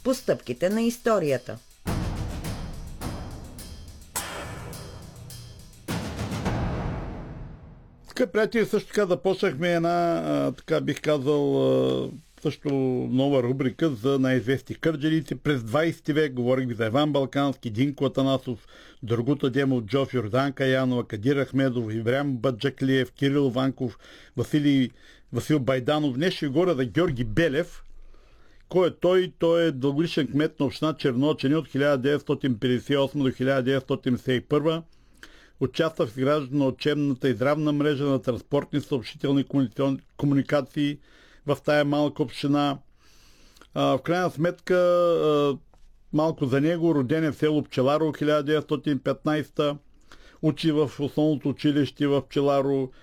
по стъпките на историята. Скъпи приятели, също така започнахме една, така бих казал, също нова рубрика за най-известни кърджалици. През 20 век говорих за Иван Балкански, Динко Атанасов, Драгута Демов, Джоф, Йорданка Янова, Кадир Ахмедов, Ибрям Баджаклиев, Кирил Ванков, Васил Байданов. Днес ще говоря за Георги Белев. Кой е той? Той е дългогодишен кмет на община Черноочене от 1958 до 1971. Участва в изграждане на учебната и здравна мрежа на транспортни съобщителни комуникации в тая малка община. В крайна сметка, малко за него, роден е в село Пчеларо 1915, учи в основното училище в Пчеларо,